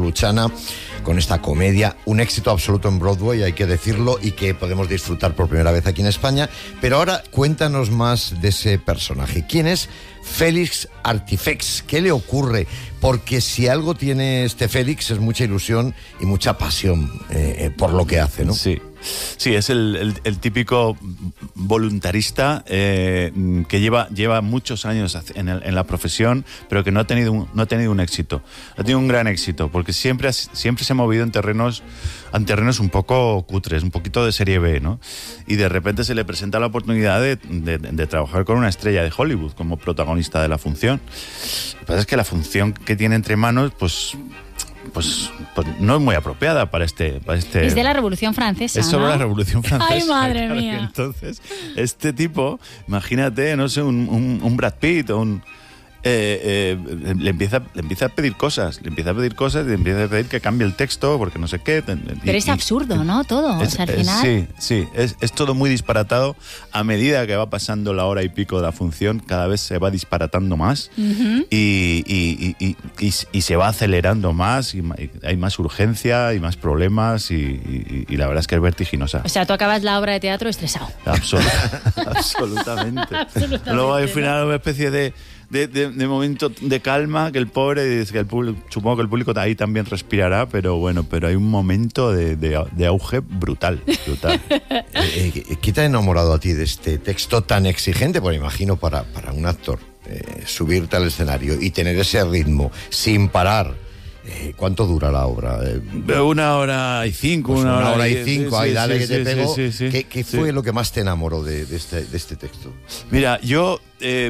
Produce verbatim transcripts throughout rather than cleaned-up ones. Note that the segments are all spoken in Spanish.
Luchana, con esta comedia, un éxito absoluto en Broadway, hay que decirlo, y que podemos disfrutar por primera vez aquí en España. Pero ahora cuéntanos más de ese personaje. ¿Quién es Félix Artifex? ¿Qué le ocurre? Porque si algo tiene este Félix es mucha ilusión y mucha pasión eh, por lo que hace, ¿no? Sí, sí, es el, el, el típico voluntarista eh, que lleva, lleva muchos años en, el, en la profesión, pero que no ha tenido un, no ha tenido un éxito. Ha tenido un gran éxito, porque siempre, ha, siempre se ha movido en terrenos, en terrenos un poco cutres, un poquito de serie B, ¿no? Y de repente se le presenta la oportunidad de, de, de trabajar con una estrella de Hollywood como protagonista de la función. Lo que pasa es que la función que tiene entre manos, pues... Pues, pues no es muy apropiada para este, para este... Es de la Revolución Francesa, Es sobre ¿no? la Revolución Francesa. ¡Ay, madre claro, mía! Entonces, este tipo, imagínate, no sé, un, un, un Brad Pitt o un... Eh, eh, le, empieza, le empieza a pedir cosas, le empieza a pedir cosas, le empieza a pedir que cambie el texto porque no sé qué. Pero y, es absurdo, ¿no? Todo, es, o sea, al es, final... Sí, sí, es, es todo muy disparatado. A medida que va pasando la hora y pico de la función, cada vez se va disparatando más uh-huh. y, y, y, y, y, y se va acelerando más, y, y hay más urgencia y más problemas y, y, y la verdad es que es vertiginosa. O sea, tú acabas la obra de teatro estresado. Absolut, absolutamente. absolutamente. Luego al final ¿no? una especie de... De, de, de momento de calma, que el pobre, que el público, supongo que el público ahí también respirará, pero bueno, pero hay un momento de, de, de auge brutal, brutal. eh, ¿Qué te ha enamorado a ti de este texto tan exigente? Pues imagino para, para un actor, eh, subirte al escenario y tener ese ritmo sin parar. Eh, ¿Cuánto dura la obra? Eh, una hora y cinco. Pues una, una hora, hora y y cinco, sí, ahí dale sí, que te sí, pego. Sí, sí, sí, ¿Qué, qué sí. fue lo que más te enamoró de, de, este, de este texto? Mira, yo... Eh,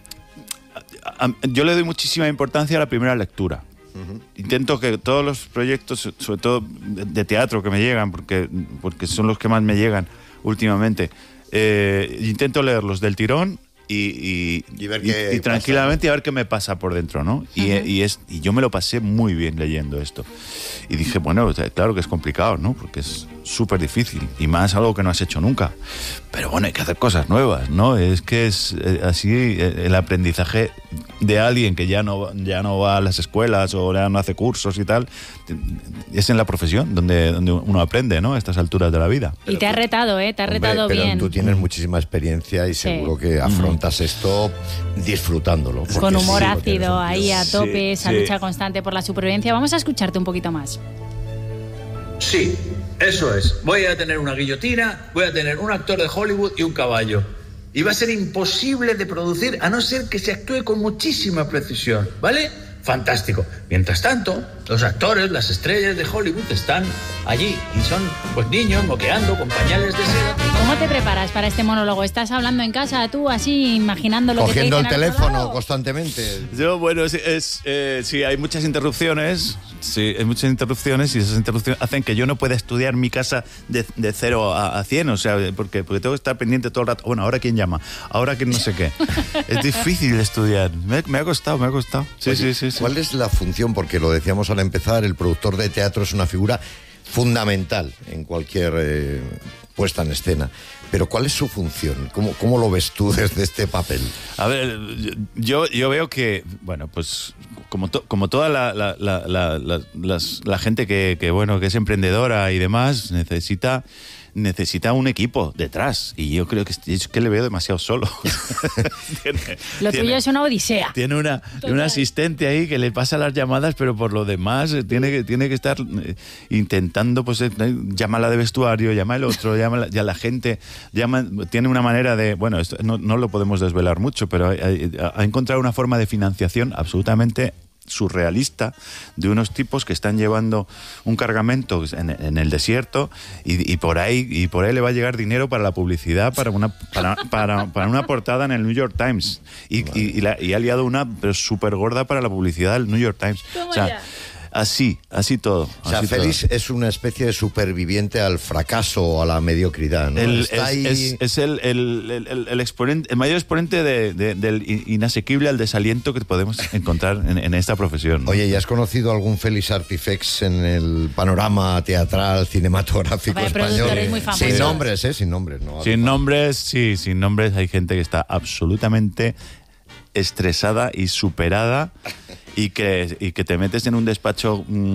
Yo le doy muchísima importancia a la primera lectura. Uh-huh. Intento que todos los proyectos, sobre todo de teatro que me llegan, porque, porque son los que más me llegan últimamente, eh, intento leerlos del tirón y, y, y, ver y, qué y tranquilamente pasa, y a ver qué me pasa por dentro, ¿no? Uh-huh. Y, y, es, y yo me lo pasé muy bien leyendo esto. Y dije, bueno, claro que es complicado, ¿no? Porque es súper difícil y más algo que no has hecho nunca. Pero bueno, hay que hacer cosas nuevas, ¿no? Es que es eh, así eh, el aprendizaje de alguien que ya no, ya no va a las escuelas o ya no hace cursos y tal, es en la profesión donde, donde uno aprende, ¿no? A estas alturas de la vida. Y te ha retado, ¿eh? Te ha Hombre, retado pero bien. Tú tienes muchísima experiencia y sí. seguro que afrontas esto disfrutándolo. Con humor sí, ácido, ahí a tope, sí, esa sí. lucha constante por la supervivencia. Vamos a escucharte un poquito más. Sí, eso es. Voy a tener una guillotina, voy a tener un actor de Hollywood y un caballo. Y va a ser imposible de producir a no ser que se actúe con muchísima precisión, ¿vale? Fantástico. Mientras tanto, los actores, las estrellas de Hollywood están allí y son pues niños moqueando con pañales de seda. ¿Cómo te preparas para este monólogo? ¿Estás hablando en casa tú así, imaginando lo cogiendo que te el dicen al teléfono lado? Constantemente? Yo, bueno, es, es eh, sí, hay muchas interrupciones, sí, hay muchas interrupciones y esas interrupciones hacen que yo no pueda estudiar mi casa de, de cero a, a cien, o sea, porque, porque tengo que estar pendiente todo el rato. Bueno, ¿ahora quién llama? ¿Ahora quién no sé qué? Es difícil estudiar. Me, me ha costado, me ha costado. Sí, Oye, sí, sí, sí. ¿Cuál es la función? Porque lo decíamos al empezar, el productor de teatro es una figura fundamental en cualquier eh, puesta en escena. Pero ¿cuál es su función? ¿Cómo, cómo lo ves tú desde este papel? A ver, yo, yo veo que, bueno, pues como, to, como toda la, la, la, la, la, las, la gente que, que, bueno, que es emprendedora y demás, necesita... necesita un equipo detrás y yo creo que es que le veo demasiado solo. tiene, lo tuyo tiene, es una odisea. Tiene una, una asistente ahí que le pasa las llamadas, pero por lo demás tiene que, tiene que estar intentando, pues llama a la de vestuario, llama el otro, llama la, ya la gente, llama, tiene una manera de, bueno, esto no, no lo podemos desvelar mucho, pero ha, ha encontrado una forma de financiación absolutamente surrealista de unos tipos que están llevando un cargamento en, en el desierto y, y por ahí y por ahí le va a llegar dinero para la publicidad para una para, para, para una portada en el New York Times y, y, y, la, y ha liado una pero súper gorda para la publicidad del New York Times. O sea, ya. Así, así todo. O sea, así Félix todo. Es una especie de superviviente al fracaso o a la mediocridad, ¿no? El, Está es, ahí... es, es el, el, el, el, exponente, el mayor exponente de, de, del inasequible al desaliento que podemos encontrar en, en esta profesión, ¿no? Oye, ¿y has conocido algún Félix Artifex en el panorama teatral, cinematográfico Hombre, español? Muy sin nombres, ¿eh? Sin nombres, ¿no? Sin nombres, sí, sin nombres. Hay gente que está absolutamente estresada y superada y que, y que te metes en un despacho... Mmm,